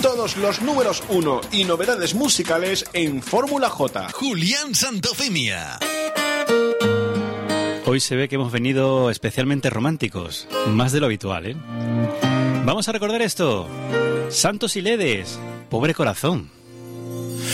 todos los números 1 y novedades musicales en Fórmula J. Julián Santofimia. Hoy se ve que hemos venido especialmente románticos, más de lo habitual, ¿eh? Vamos a recordar esto. Santos y Ledes, Pobre Corazón.